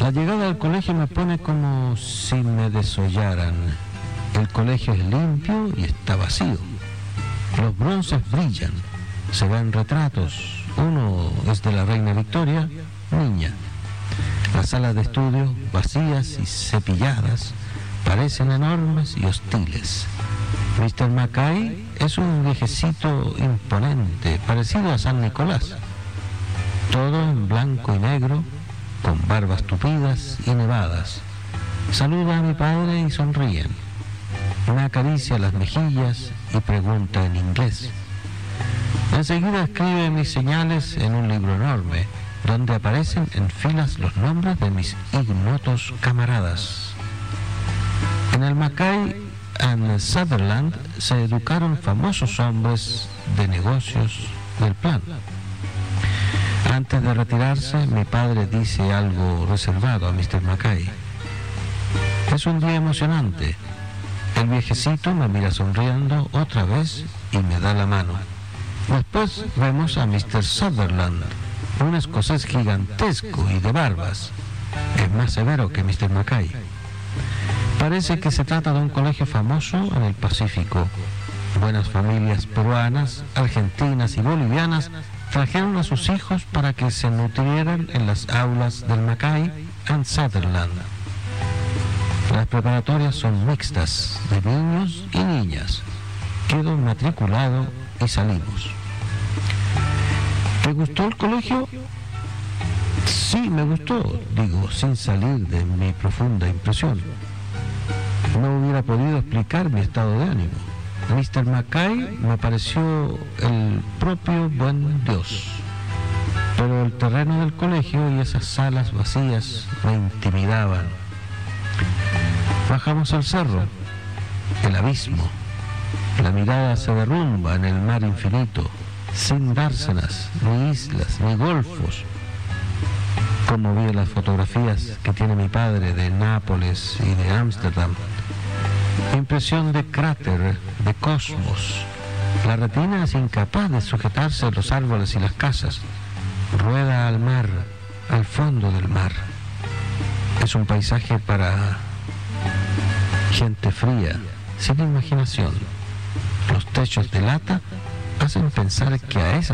La llegada al colegio me pone como si me desollaran. El colegio es limpio y está vacío. Los bronces brillan, se ven retratos. Uno es de la reina Victoria, niña. Las salas de estudio, vacías y cepilladas, parecen enormes y hostiles. Mr. Mackay es un viejecito imponente, parecido a San Nicolás. Todo en blanco y negro, con barbas tupidas y nevadas. Saluda a mi padre y sonríen. Me acaricia las mejillas y pregunta en inglés. Enseguida escribe mis señales en un libro enorme, donde aparecen en filas los nombres de mis ignotos camaradas. En el Mackay and Sutherland se educaron famosos hombres de negocios del plan. Antes de retirarse, mi padre dice algo reservado a Mr. Mackay. Es un día emocionante. El viejecito me mira sonriendo otra vez y me da la mano. Después vemos a Mr. Sutherland, un escocés gigantesco y de barbas. Es más severo que Mr. Mackay. Parece que se trata de un colegio famoso en el Pacífico. Buenas familias peruanas, argentinas y bolivianas trajeron a sus hijos para que se nutrieran en las aulas del Mackay and Sutherland. Las preparatorias son mixtas, de niños y niñas. Quedo matriculado y salimos. ¿Te gustó el colegio? Sí, me gustó, digo, sin salir de mi profunda impresión. No hubiera podido explicar mi estado de ánimo. Mr. Mackay me pareció el propio buen Dios. Pero el terreno del colegio y esas salas vacías me intimidaban. Bajamos al cerro, el abismo. La mirada se derrumba en el mar infinito, sin dársenas, ni islas, ni golfos. Como vi las fotografías que tiene mi padre de Nápoles y de Ámsterdam. Impresión de cráter, de cosmos. La retina es incapaz de sujetarse a los árboles y las casas. Rueda al mar, al fondo del mar. Es un paisaje para gente fría, sin imaginación. Los techos de lata hacen pensar que a esas